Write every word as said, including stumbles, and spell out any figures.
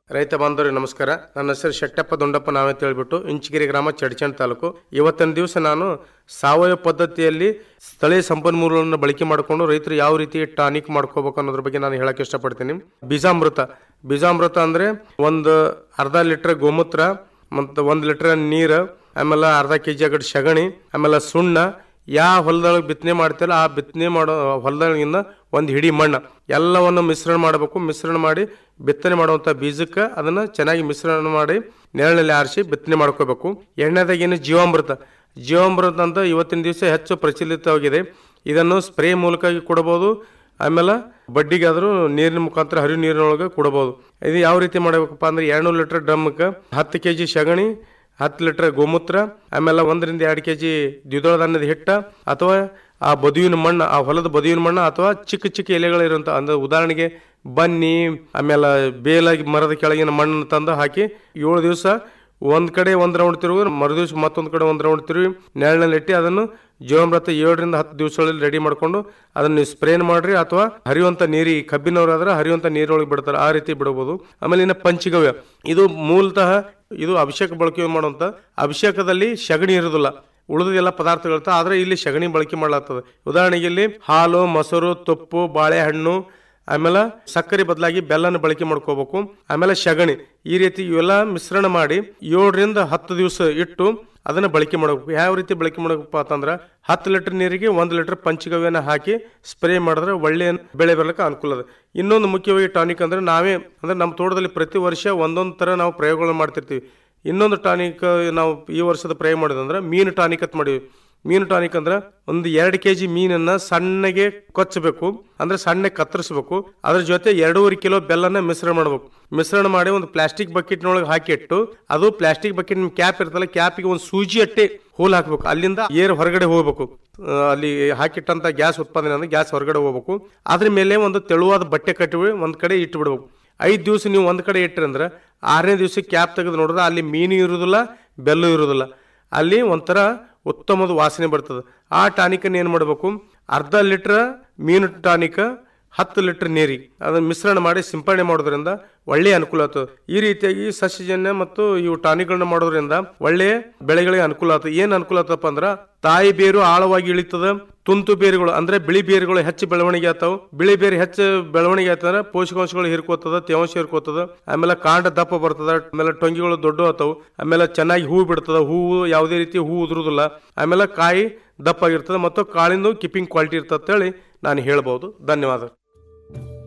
ರೈತ ಬಾಂಧವರಿಗೆ ನಮಸ್ಕಾರ. ನನ್ನ ಹೆಸರು ಶೆಟ್ಟಪ್ಪ ದೊಂಡಪ್ಪ ನಾವೇ ಹೇಳ್ಬಿಟ್ಟು ಇಂಚಗಿರಿ ಗ್ರಾಮ ಚಡ್ಚಣ್ ತಾಲೂಕು. ಇವತ್ತಿನ ದಿವಸ ನಾನು ಸಾವಯವ ಪದ್ಧತಿಯಲ್ಲಿ ಸ್ಥಳೀಯ ಸಂಪನ್ಮೂಲಗಳನ್ನು ಬಳಕೆ ಮಾಡಿಕೊಂಡು ರೈತರು ಯಾವ ರೀತಿ ಟಾನಿಕ್ ಮಾಡ್ಕೋಬೇಕು ಅನ್ನೋದ್ರ ಬಗ್ಗೆ ನಾನು ಹೇಳಕ್ಕೆ ಇಷ್ಟಪಡ್ತೀನಿ. ಬೀಜಾಮೃತ ಬೀಜಾಮೃತ ಅಂದ್ರೆ ಒಂದು ಅರ್ಧ ಲೀಟರ್ ಗೋಮೂತ್ರ ಮತ್ತು ಒಂದು ಲೀಟರ್ ನೀರು, ಆಮೇಲೆ ಅರ್ಧ ಕೆ ಜಿ ಆಗಡ್ ಸಗಣಿ, ಆಮೇಲೆ ಸುಣ್ಣ, ಯಾವ ಹೊಲದೊಳಗೆ ಬಿತ್ತನೆ ಮಾಡ್ತಿಲ್ಲ ಆ ಬಿತ್ತನೆ ಮಾಡೋ ಹೊಲದೊಳಗಿಂದ ಒಂದು ಹಿಡಿ ಮಣ್ಣು ಎಲ್ಲವನ್ನು ಮಿಶ್ರಣ ಮಾಡಬೇಕು. ಮಿಶ್ರಣ ಮಾಡಿ ಬಿತ್ತನೆ ಮಾಡುವಂಥ ಬೀಜಕ್ಕೆ ಅದನ್ನು ಚೆನ್ನಾಗಿ ಮಿಶ್ರಣ ಮಾಡಿ ನೆರಳಲ್ಲಿ ಆರಿಸಿ ಬಿತ್ತನೆ ಮಾಡ್ಕೋಬೇಕು. ಎಣ್ಣೆದಾಗೇನು ಜೀವಾಮೃತ ಜೀವಾಮೃತ ಅಂತ ಇವತ್ತಿನ ದಿವಸ ಹೆಚ್ಚು ಪ್ರಚಲಿತವಾಗಿದೆ. ಇದನ್ನು ಸ್ಪ್ರೇ ಮೂಲಕ ಕೊಡಬಹುದು, ಆಮೇಲೆ ಬಡ್ಡಿಗಾದರೂ ನೀರಿನ ಮುಖಾಂತರ ಹರಿವು ನೀರಿನೊಳಗೆ ಕೊಡಬಹುದು. ಇದು ಯಾವ ರೀತಿ ಮಾಡಬೇಕಪ್ಪ ಅಂದ್ರೆ ಎರಡ್ನೂರು ಲೀಟರ್ ಡ್ರಮ್ಗೆ ಹತ್ತು ಕೆ ಜಿ ಸಗಣಿ, ಹತ್ತು ಲೀಟರ್ ಗೋಮೂತ್ರ, ಆಮೇಲೆ ಒಂದರಿಂದ ಎರಡು ಕೆ ಜಿ ದ್ವಿದಳ ಧಾನ್ಯದ ಹಿಟ್ಟ ಅಥವಾ ಆ ಬದುವಿನ ಮಣ್ಣು, ಆ ಹೊಲದ ಬದುವಿನ ಮಣ್ಣು ಅಥವಾ ಚಿಕ್ಕ ಚಿಕ್ಕ ಎಲೆಗಳಿರುವಂಥ ಅಂದ್ರೆ ಉದಾಹರಣೆಗೆ ಬನ್ನಿ, ಆಮೇಲೆ ಬೇಲಾಗಿ ಮರದ ಕೆಳಗಿನ ಮಣ್ಣನ್ನು ತಂದು ಹಾಕಿ ಏಳು ದಿವಸ ಒಂದು ಕಡೆ ಒಂದು ರೌಂಡ್ ತಿರುಗಿ ಮರು ದಿವಸ ಮತ್ತೊಂದು ಕಡೆ ಒಂದು ರೌಂಡ್ ತಿರುಗಿ ನೆರಳಿನಲ್ಲಿ ಇಟ್ಟು ಅದನ್ನು ಜೀವಾಮೃತ ಏಳರಿಂದ ಹತ್ತು ದಿವಸಗಳಲ್ಲಿ ರೆಡಿ ಮಾಡಿಕೊಂಡು ಅದನ್ನು ನೀವು ಸ್ಪ್ರೇನ್ ಮಾಡ್ರಿ ಅಥವಾ ಹರಿಯುವಂಥ ನೀರಿ ಕಬ್ಬಿನವರಾದ್ರೆ ಹರಿಯುವಂಥ ನೀರೊಳಗೆ ಬಿಡ್ತಾರೆ, ಆ ರೀತಿ ಬಿಡಬಹುದು. ಆಮೇಲೆ ಇನ್ನು ಪಂಚಗವ್ಯ ಇದು ಮೂಲತಃ ಇದು ಅಭಿಷೇಕ ಬಳಕೆ ಮಾಡುವಂಥ ಅಭಿಷೇಕದಲ್ಲಿ ಸಗಣಿ ಇರೋದಿಲ್ಲ, ಉಳಿದ ಎಲ್ಲ ಪದಾರ್ಥಗಳಿರ್ತಾವೆ, ಆದರೆ ಇಲ್ಲಿ ಸಗಣಿ ಬಳಕೆ ಮಾಡಲಾಗ್ತದೆ. ಉದಾಹರಣೆಗೆ ಇಲ್ಲಿ ಹಾಲು, ಮೊಸರು, ತುಪ್ಪು, ಬಾಳೆಹಣ್ಣು, ಆಮೇಲೆ ಸಕ್ಕರೆ ಬದಲಾಗಿ ಬೆಲ್ಲನ ಬಳಕೆ ಮಾಡ್ಕೋಬೇಕು. ಆಮೇಲೆ ಸಗಣಿ ಈ ರೀತಿ ಇವೆಲ್ಲ ಮಿಶ್ರಣ ಮಾಡಿ ಏಳರಿಂದ ಹತ್ತು ದಿವಸ ಇಟ್ಟು ಅದನ್ನ ಬಳಕೆ ಮಾಡಬೇಕು. ಯಾವ ರೀತಿ ಬಳಕೆ ಮಾಡಬೇಕಪ್ಪ ಅಂತಂದ್ರೆ ಹತ್ತು ಲೀಟರ್ ನೀರಿಗೆ ಒಂದು ಲೀಟರ್ ಪಂಚಗವ್ಯನ ಹಾಕಿ ಸ್ಪ್ರೇ ಮಾಡಿದ್ರೆ ಒಳ್ಳೆಯ ಬೆಳೆ ಬರ್ಲಿಕ್ಕೆ ಅನುಕೂಲ ಅದ. ಇನ್ನೊಂದು ಮುಖ್ಯವಾಗಿ ಟಾನಿಕ್ ಅಂದ್ರೆ ನಾವೇ ಅಂದ್ರೆ ನಮ್ಮ ತೋಟದಲ್ಲಿ ಪ್ರತಿ ವರ್ಷ ಒಂದೊಂದು ತರ ನಾವು ಪ್ರಯೋಗಗಳು ಮಾಡ್ತಿರ್ತೀವಿ. ಇನ್ನೊಂದು ಟಾನಿಕ್ ನಾವು ಈ ವರ್ಷದ ಪ್ರಯೋಗ ಮಾಡೋದಂದ್ರೆ ಮೀನು ಟಾನಿಕ್ ಅಂತ ಮಾಡಿವಿ. ಮೀನು ಟಾನಿಕ್ ಅಂದ್ರೆ ಒಂದು ಎರಡು ಕೆ ಜಿ ಮೀನನ್ನ ಸಣ್ಣಗೆ ಕೊಚ್ಚಬೇಕು, ಅಂದ್ರೆ ಸಣ್ಣ ಕತ್ತರಿಸಬೇಕು. ಅದ್ರ ಜೊತೆ ಎರಡೂವರೆ ಕಿಲೋ ಬೆಲ್ಲನ ಮಿಶ್ರಣ ಮಾಡಬೇಕು. ಮಿಶ್ರಣ ಮಾಡಿ ಒಂದು ಪ್ಲಾಸ್ಟಿಕ್ ಬಕೆಟ್ನೊಳಗೆ ಹಾಕಿ ಇಟ್ಟು ಅದು ಪ್ಲಾಸ್ಟಿಕ್ ಬಕೆಟ್ ಕ್ಯಾಪ್ ಇರ್ತಲ್ಲ, ಕ್ಯಾಪಿಗೆ ಒಂದು ಸೂಜಿ ಅಟ್ಟೆ ಹೋಲ್ ಹಾಕ್ಬೇಕು. ಅಲ್ಲಿಂದ ಏರ್ ಹೊರಗಡೆ ಹೋಗ್ಬೇಕು. ಅಲ್ಲಿ ಹಾಕಿಟ್ಟಂತ ಗ್ಯಾಸ್ ಉತ್ಪಾದನೆ ಅಂದ್ರೆ ಗ್ಯಾಸ್ ಹೊರಗಡೆ ಹೋಗ್ಬೇಕು. ಅದ್ರ ಮೇಲೆ ಒಂದು ತೆಳುವಾದ ಬಟ್ಟೆ ಕಟ್ಟಿ ಒಂದ್ ಕಡೆ ಇಟ್ಟು ಬಿಡ್ಬೇಕು. ಐದು ದಿವಸ ನೀವು ಒಂದ್ ಕಡೆ ಇಟ್ರಿ ಅಂದ್ರೆ ಆರನೇ ದಿವಸ ಕ್ಯಾಪ್ ತೆಗೆದು ನೋಡಿದ್ರೆ ಅಲ್ಲಿ ಮೀನು ಇರುವುದಿಲ್ಲ, ಬೆಲ್ಲು ಇರುವುದಿಲ್ಲ, ಅಲ್ಲಿ ಒಂಥರ ಉತ್ತಮದ ವಾಸನೆ ಬರ್ತದೆ. ಆ ಟಾನಿಕನ್ನು ಏನು ಮಾಡಬೇಕು, ಅರ್ಧ ಲೀಟರ್ ಮೀನು ಟಾನಿಕ್ ಹತ್ತು ಲೀಟರ್ ನೀರಿಗೆ ಅದನ್ನು ಮಿಶ್ರಣ ಮಾಡಿ ಸಿಂಪಡಣೆ ಮಾಡೋದ್ರಿಂದ ಒಳ್ಳೆಯ ಅನುಕೂಲ ಆಗ್ತದೆ. ಈ ರೀತಿಯಾಗಿ ಸಸ್ಯಜನ್ಯ ಮತ್ತು ಇವು ಟಾನಿಕ್ಗಳನ್ನ ಮಾಡೋದ್ರಿಂದ ಒಳ್ಳೆಯ ಬೆಳೆಗಳಿಗೆ ಅನುಕೂಲ ಆಗ್ತದೆ. ಏನ್ ಅನುಕೂಲ ಆಗ್ತದಪ್ಪ ಅಂದ್ರ ತಾಯಿ ಬೇರು ಆಳವಾಗಿ ಇಳಿತದ, ತುಂತು ಬೇರುಗಳು ಅಂದ್ರೆ ಬಿಳಿ ಬೇರುಗಳು ಹೆಚ್ಚು ಬೆಳವಣಿಗೆ ಆಗ್ತಾವ. ಬಿಳಿ ಬೇರು ಹೆಚ್ಚು ಬೆಳವಣಿಗೆ ಆಯ್ತಂದ್ರೆ ಪೋಷಕಾಂಶಗಳು ಹಿರ್ಕೋತದ, ತೇವಾಂಶ ಹಿರ್ಕೋತದ, ಆಮೇಲೆ ಕಾಂಡ ದಪ್ಪ ಬರ್ತದ, ಆಮೇಲೆ ಟೊಂಗಿಗಳು ದೊಡ್ಡ ಆಗ್ತಾವ, ಆಮೇಲೆ ಚೆನ್ನಾಗಿ ಹೂ ಬಿಡ್ತದ, ಹೂವು ಯಾವುದೇ ರೀತಿ ಹೂ ಉದುರುದಿಲ್ಲ, ಆಮೇಲೆ ಕಾಯಿ ದಪ್ಪ ಆಗಿರ್ತದೆ ಮತ್ತು ಕಾಳಿಂದು ಕಿಪ್ಪಿಂಗ್ ಕ್ವಾಲಿಟಿ ಇರ್ತದೆ ಅಂತ ಹೇಳಿ ನಾನು ಹೇಳ್ಬೋದು. ಧನ್ಯವಾದ.